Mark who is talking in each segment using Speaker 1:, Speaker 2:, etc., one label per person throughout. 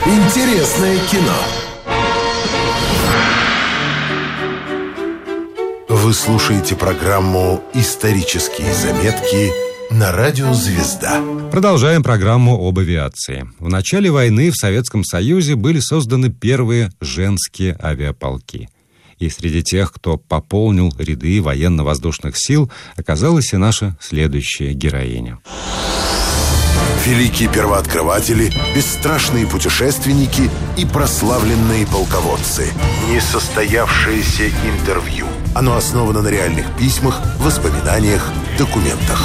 Speaker 1: Интересное кино. Вы слушаете программу «Исторические заметки» на радио «Звезда».
Speaker 2: Продолжаем программу об авиации. В начале войны в Советском Союзе были созданы первые женские авиаполки. И среди тех, кто пополнил ряды военно-воздушных сил, оказалась и наша следующая героиня.
Speaker 1: Великие первооткрыватели, бесстрашные путешественники и прославленные полководцы. Несостоявшееся интервью. Оно основано на реальных письмах, воспоминаниях, документах.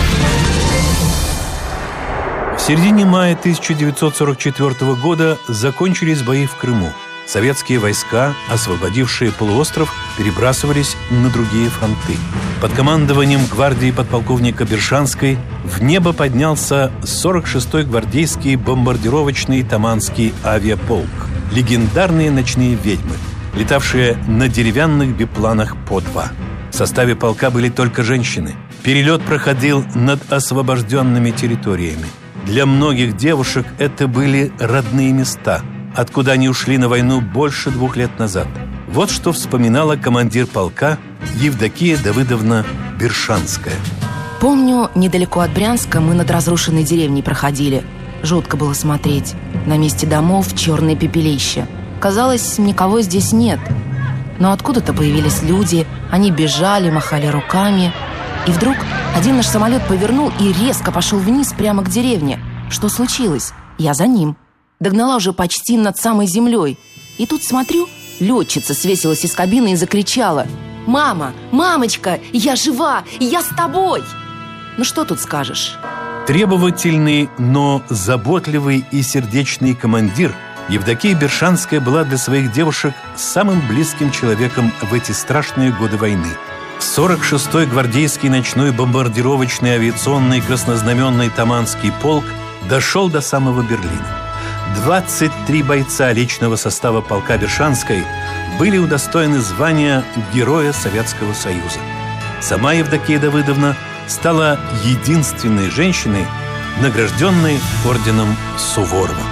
Speaker 3: В середине мая 1944 года закончились бои в Крыму. Советские войска, освободившие полуостров, перебрасывались на другие фронты. Под командованием гвардии подполковника Бершанской в небо поднялся 46-й гвардейский бомбардировочный Таманский авиаполк. Легендарные ночные ведьмы, летавшие на деревянных бипланах по два. В составе полка были только женщины. Перелет проходил над освобожденными территориями. Для многих девушек это были родные места, откуда они ушли на войну больше 2 лет назад. Вот что вспоминала командир полка Евдокия Давыдовна Бершанская.
Speaker 4: Помню, недалеко от Брянска мы над разрушенной деревней проходили. Жутко было смотреть. На месте домов черное пепелище. Казалось, никого здесь нет. Но откуда-то появились люди. Они бежали, махали руками. И вдруг один наш самолет повернул и резко пошел вниз прямо к деревне. Что случилось? Я за ним. Догнала уже почти над самой землей. И тут смотрю, летчица свесилась из кабины и закричала: «Мама! Мамочка! Я жива! Я с тобой!» Ну что тут скажешь?
Speaker 3: Требовательный, но заботливый и сердечный командир Евдокия Бершанская была для своих девушек самым близким человеком в эти страшные годы войны. 46-й гвардейский ночной бомбардировочный авиационный краснознаменный Таманский полк дошел до самого Берлина. 23 бойца личного состава полка Бершанской были удостоены звания Героя Советского Союза. Сама Евдокия Давыдовна стала единственной женщиной, награжденной орденом Суворова.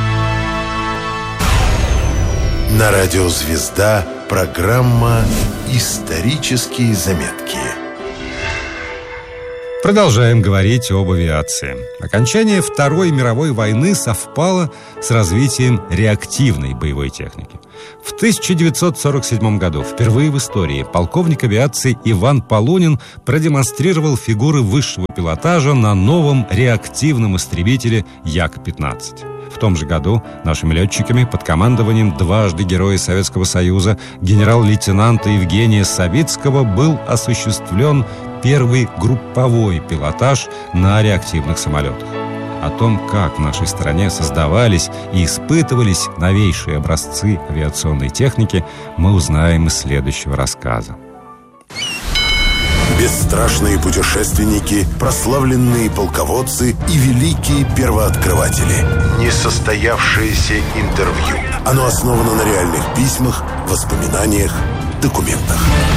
Speaker 1: На радио «Звезда» программа «Исторические заметки».
Speaker 2: Продолжаем говорить об авиации. Окончание Второй мировой войны совпало с развитием реактивной боевой техники. В 1947 году впервые в истории полковник авиации Иван Полунин продемонстрировал фигуры высшего пилотажа на новом реактивном истребителе Як-15. В том же году нашими летчиками под командованием дважды Героя Советского Союза генерал-лейтенанта Евгения Савицкого был осуществлен первый групповой пилотаж на реактивных самолетах. О том, как в нашей стране создавались и испытывались новейшие образцы авиационной техники, мы узнаем из следующего рассказа.
Speaker 1: Бесстрашные путешественники, прославленные полководцы и великие первооткрыватели. Несостоявшееся интервью. Оно основано на реальных письмах, воспоминаниях, документах.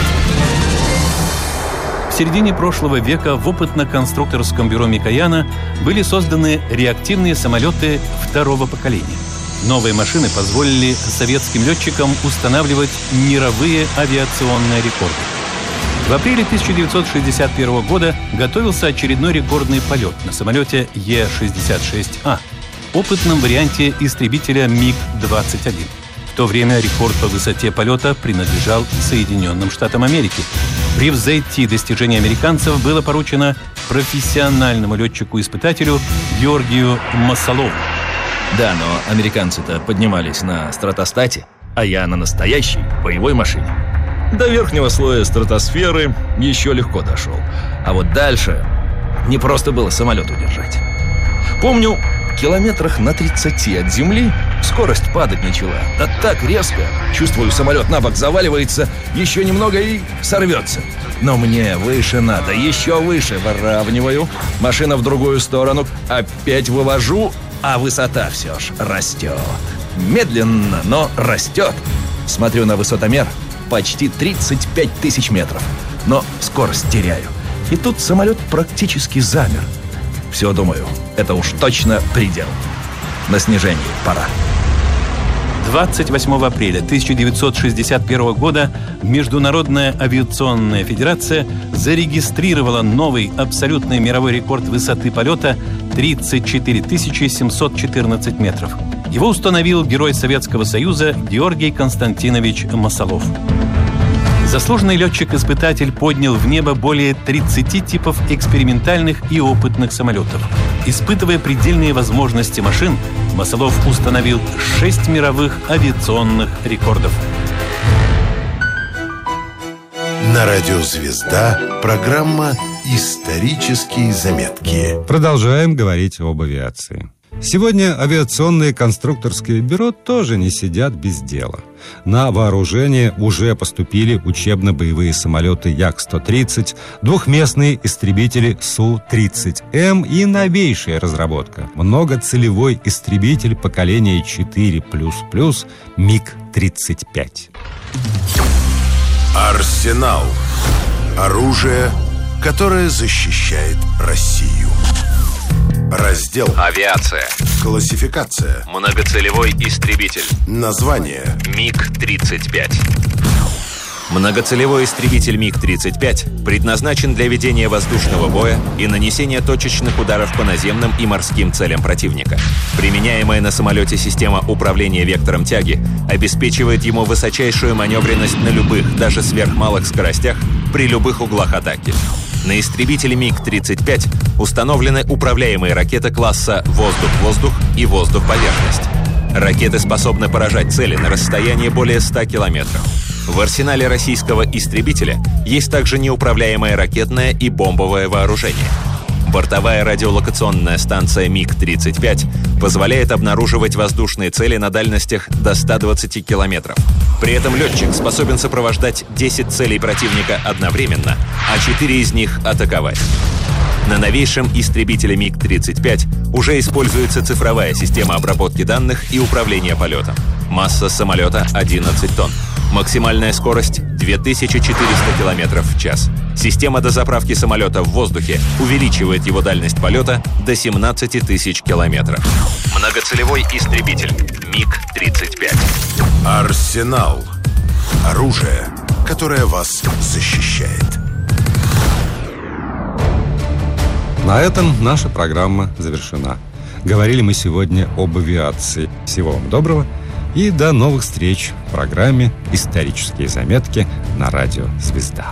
Speaker 3: В середине прошлого века в опытно-конструкторском бюро Микояна были созданы реактивные самолеты второго поколения. Новые машины позволили советским летчикам устанавливать мировые авиационные рекорды. В апреле 1961 года готовился очередной рекордный полет на самолете Е-66А, опытном варианте истребителя МиГ-21. В то время рекорд по высоте полета принадлежал Соединенным Штатам Америки. Превзойти достижения американцев было поручено профессиональному летчику-испытателю Георгию Масолову.
Speaker 5: Да, но американцы-то поднимались на стратостате, а я на настоящей боевой машине. До верхнего слоя стратосферы еще легко дошел. А вот дальше не просто было самолет удержать. Помню, километрах на 30 от земли скорость падать начала. Да так резко. Чувствую, самолет на бок заваливается, еще немного и сорвется. Но мне выше надо, еще выше. Выравниваю, машина в другую сторону, опять вывожу, а высота все ж растет. Медленно, но растет. Смотрю на высотомер, почти 35 тысяч метров. Но скорость теряю. И тут самолет практически замер. Все, думаю, это уж точно предел. На снижение пора.
Speaker 3: 28 апреля 1961 года Международная авиационная федерация зарегистрировала новый абсолютный мировой рекорд высоты полета 34 714 метров. Его установил герой Советского Союза Георгий Константинович Масолов. Заслуженный летчик-испытатель поднял в небо более 30 типов экспериментальных и опытных самолетов. Испытывая предельные возможности машин, Масолов установил 6 мировых авиационных рекордов.
Speaker 1: На радио «Звезда» программа «Исторические заметки».
Speaker 2: Продолжаем говорить об авиации. Сегодня авиационные конструкторские бюро тоже не сидят без дела. На вооружение уже поступили учебно-боевые самолеты Як-130, двухместные истребители Су-30М и новейшая разработка – многоцелевой истребитель поколения 4++ МиГ-35.
Speaker 1: Арсенал. Оружие, которое защищает Россию. Раздел
Speaker 6: Авиация.
Speaker 1: Классификация.
Speaker 6: Многоцелевой истребитель.
Speaker 1: Название.
Speaker 6: МиГ-35. Многоцелевой истребитель МиГ-35 предназначен для ведения воздушного боя и нанесения точечных ударов по наземным и морским целям противника. Применяемая на самолете система управления вектором тяги обеспечивает ему высочайшую маневренность на любых, даже сверхмалых скоростях при любых углах атаки. На истребителе МиГ-35 установлены управляемые ракеты класса «Воздух-воздух» и «Воздух-поверхность». Ракеты способны поражать цели на расстоянии более 100 километров. В арсенале российского истребителя есть также неуправляемое ракетное и бомбовое вооружение. Бортовая радиолокационная станция МиГ-35 позволяет обнаруживать воздушные цели на дальностях до 120 километров. При этом летчик способен сопровождать 10 целей противника одновременно, а 4 из них атаковать. На новейшем истребителе МиГ-35 уже используется цифровая система обработки данных и управления полетом. Масса самолета 11 тонн. Максимальная скорость 2400 км в час. Система дозаправки самолета в воздухе увеличивает его дальность полета до 17 тысяч километров. Многоцелевой истребитель МиГ-35.
Speaker 1: Арсенал. Оружие, которое вас защищает.
Speaker 2: На этом наша программа завершена. Говорили мы сегодня об авиации. Всего вам доброго и до новых встреч в программе «Исторические заметки» на радио «Звезда».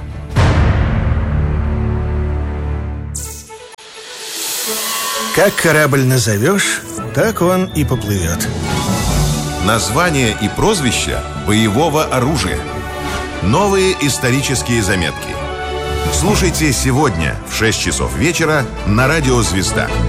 Speaker 7: Как корабль назовешь, так он и поплывет.
Speaker 8: Название и прозвище боевого оружия. Новые исторические заметки. Слушайте сегодня в 6 часов вечера на радио «Звезда».